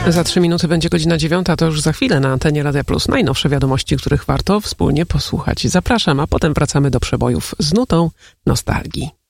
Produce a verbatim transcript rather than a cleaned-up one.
Za trzy minuty będzie godzina dziewiąta, to już za chwilę na antenie Radia Plus najnowsze wiadomości, których warto wspólnie posłuchać. Zapraszam, a potem wracamy do przebojów z nutą nostalgii.